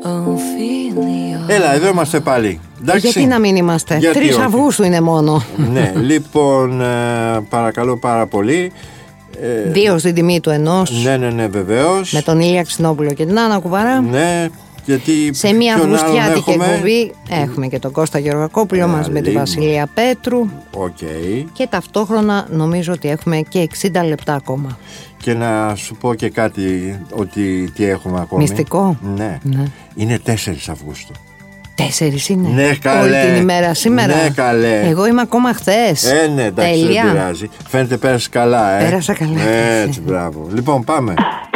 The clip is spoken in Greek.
Έλα, εδώ είμαστε πάλι. Εντάξει. Γιατί να μην είμαστε? 3 Αυγούστου είναι μόνο. Ναι, λοιπόν, παρακαλώ πάρα πολύ. 2 στην τιμή του ενός. Ναι, βεβαίως. Με τον Ηλία Ξινόπουλο και την Άννα Κουβαρά. Ναι, γιατί σε μια αυγουστιάτικη εκπομπή έχουμε και τον Κώστα Γεωργακόπουλο μαζί με τη Βασιλεία Πέτρου. Και ταυτόχρονα νομίζω ότι έχουμε και 60 λεπτά ακόμα. Και να σου πω και κάτι, ότι τι έχουμε ακόμη. Μυστικό. Ναι. Είναι 4 Αυγούστου. 4 είναι. Ναι, καλέ. Όλη την ημέρα σήμερα. Ναι, καλέ. Εγώ είμαι ακόμα χθες. Ναι, εντάξει, δεν πειράζει. Φαίνεται πέρασε καλά, Πέρασα καλά. Έτσι, μπράβο. Λοιπόν, πάμε.